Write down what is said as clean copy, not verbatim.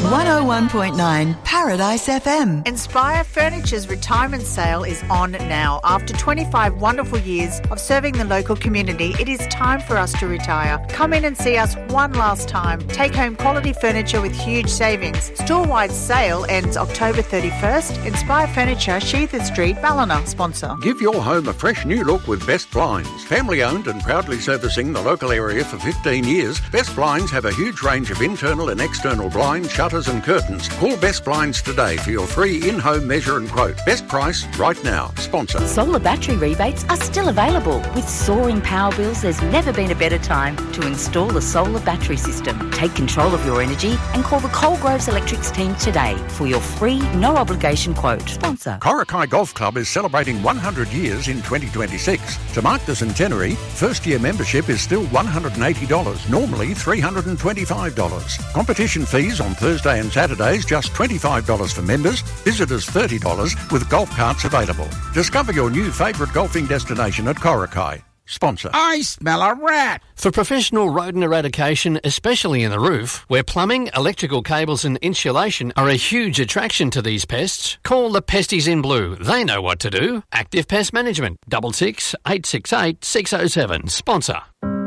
101.9 Paradise FM. Inspire Furniture's retirement sale is on now. After 25 wonderful years of serving the local community, it is time for us to retire. Come in and see us one last time. Take home quality furniture with huge savings. Store-wide sale ends October 31st. Inspire Furniture, Sheether Street, Ballina, sponsor. Give your home a fresh new look with Best Blinds. Family owned and proudly servicing the local area for 15 years, Best Blinds have a huge range of internal and external blinds, shutters and curtains. Call Best Blinds today for your free in-home measure and quote. Best price right now. Sponsor. Solar battery rebates are still available. With soaring power bills, there's never been a better time to install a solar battery system. Take control of your energy and call the Coalgroves Electrics team today for your free, no-obligation quote. Sponsor. Korakai Golf Club is celebrating 100 years in 2026. To mark the centenary, first-year membership is still $180, normally $325. Competition fees on Thursday and Saturdays just $25 for members, visitors $30 with golf carts available. Discover your new favourite golfing destination at Korakai. Sponsor. I smell a rat. For professional rodent eradication, especially in the roof, where plumbing, electrical cables and insulation are a huge attraction to these pests, call the Pesties in Blue. They know what to do. Active Pest Management, 66 868 607. Sponsor.